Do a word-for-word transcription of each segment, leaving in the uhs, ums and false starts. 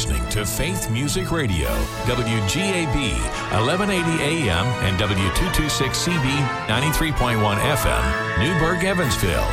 listening to Faith Music Radio, W G A B, eleven eighty A M and W two twenty-six C B, ninety-three point one F M, Newburgh, Evansville.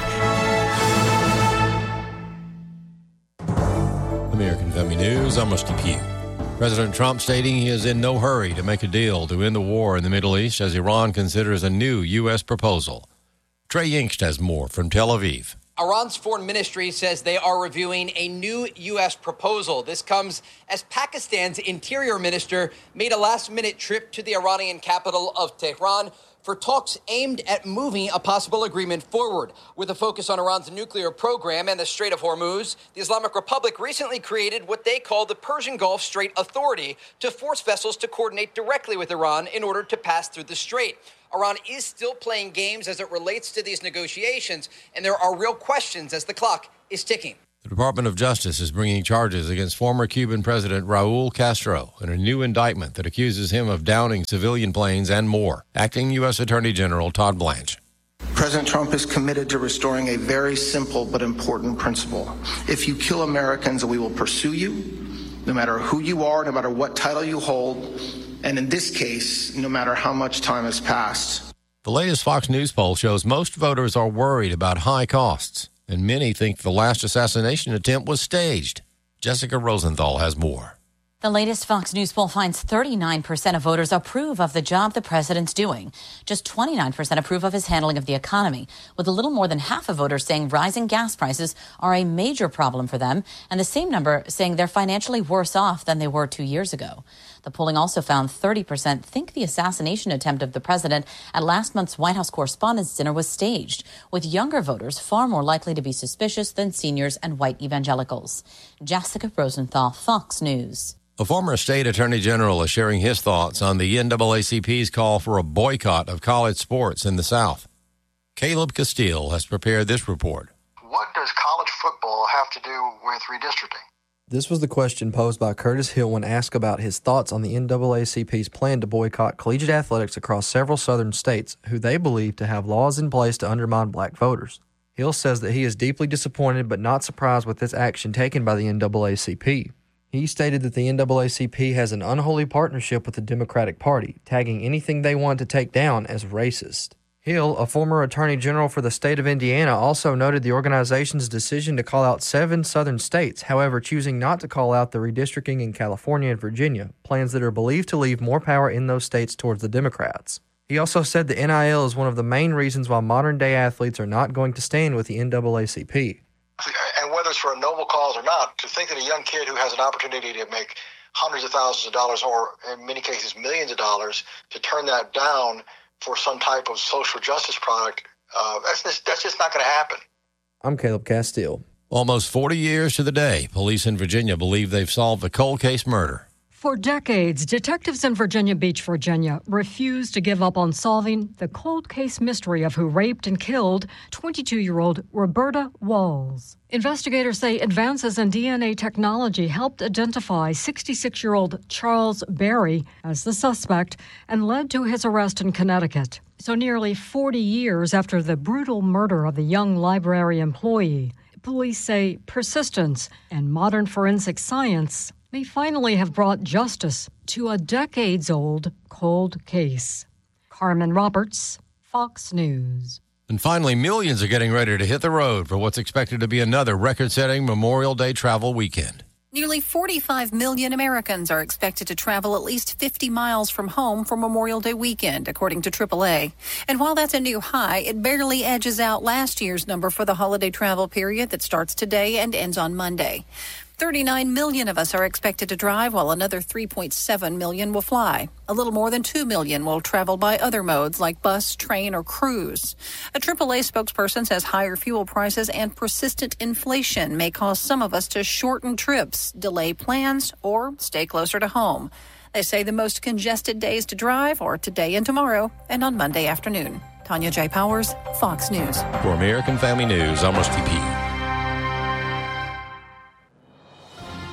American Family News, I'm Rusty Pugh. President Trump stating he is in no hurry to make a deal to end the war in the Middle East as Iran considers a new U S proposal. Trey Yingst has more from Tel Aviv. Iran's foreign ministry says they are reviewing a new U S proposal. This comes as Pakistan's interior minister made a last-minute trip to the Iranian capital of Tehran for talks aimed at moving a possible agreement forward. With a focus on Iran's nuclear program and the Strait of Hormuz, the Islamic Republic recently created what they call the Persian Gulf Strait Authority to force vessels to coordinate directly with Iran in order to pass through the strait. Iran is still playing games as it relates to these negotiations, and there are real questions as the clock is ticking. The Department of Justice is bringing charges against former Cuban President Raul Castro in a new indictment that accuses him of downing civilian planes and more. Acting U S Attorney General Todd Blanche. President Trump is committed to restoring a very simple but important principle. If you kill Americans, we will pursue you, no matter who you are, no matter what title you hold, and in this case, no matter how much time has passed. The latest Fox News poll shows most voters are worried about high costs, and many think the last assassination attempt was staged. Jessica Rosenthal has more. The latest Fox News poll finds thirty-nine percent of voters approve of the job the president's doing. Just twenty-nine percent approve of his handling of the economy, with a little more than half of voters saying rising gas prices are a major problem for them, and the same number saying they're financially worse off than they were two years ago. The polling also found thirty percent think the assassination attempt of the president at last month's White House Correspondents' Dinner was staged, with younger voters far more likely to be suspicious than seniors and white evangelicals. Jessica Rosenthal, Fox News. A former state attorney general is sharing his thoughts on the N double A C P's call for a boycott of college sports in the South. Caleb Castile has prepared this report. What does college football have to do with redistricting? This was the question posed by Curtis Hill when asked about his thoughts on the N double A C P's plan to boycott collegiate athletics across several southern states, who they believe to have laws in place to undermine black voters. Hill says that he is deeply disappointed but not surprised with this action taken by the N double A C P. He stated that the N double A C P has an unholy partnership with the Democratic Party, tagging anything they want to take down as racist. Hill, a former attorney general for the state of Indiana, also noted the organization's decision to call out seven southern states, however choosing not to call out the redistricting in California and Virginia, plans that are believed to leave more power in those states towards the Democrats. He also said the N I L is one of the main reasons why modern-day athletes are not going to stand with the N double A C P. And whether it's for a noble cause or not, to think that a young kid who has an opportunity to make hundreds of thousands of dollars, or in many cases millions of dollars, to turn that down for some type of social justice product, uh, that's just, that's just not going to happen. I'm Caleb Castile. Almost forty years to the day, police in Virginia believe they've solved a cold case murder. For decades, detectives in Virginia Beach, Virginia, refused to give up on solving the cold case mystery of who raped and killed twenty-two-year-old Roberta Walls. Investigators say advances in D N A technology helped identify sixty-six-year-old Charles Berry as the suspect and led to his arrest in Connecticut. So nearly forty years after the brutal murder of the young library employee, police say persistence and modern forensic science may finally have brought justice to a decades-old cold case. Carmen Roberts, Fox News. And finally, millions are getting ready to hit the road for what's expected to be another record-setting Memorial Day travel weekend. Nearly forty-five million Americans are expected to travel at least fifty miles from home for Memorial Day weekend, according to triple A. And while that's a new high, it barely edges out last year's number for the holiday travel period that starts today and ends on Monday. thirty-nine million of us are expected to drive, while another three point seven million will fly. A little more than two million will travel by other modes like bus, train, or cruise. A triple A spokesperson says higher fuel prices and persistent inflation may cause some of us to shorten trips, delay plans, or stay closer to home. They say the most congested days to drive are today and tomorrow, and on Monday afternoon. Tanya J. Powers, Fox News. For American Family News, I'm Rusty Pugh.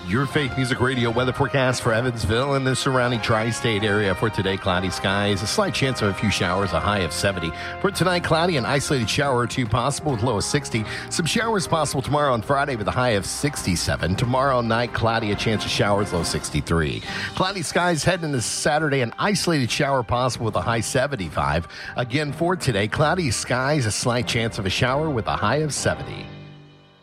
Your Faith Music Radio weather forecast for Evansville and the surrounding tri-state area for today. Cloudy skies, a slight chance of a few showers, a high of seventy. For tonight, cloudy, an isolated shower or two possible with low of sixty. Some showers possible tomorrow on Friday with a high of sixty-seven. Tomorrow night, cloudy, a chance of showers, low sixty-three. Cloudy skies heading into Saturday, an isolated shower possible with a high seventy-five. Again for today, cloudy skies, a slight chance of a shower with a high of seventy.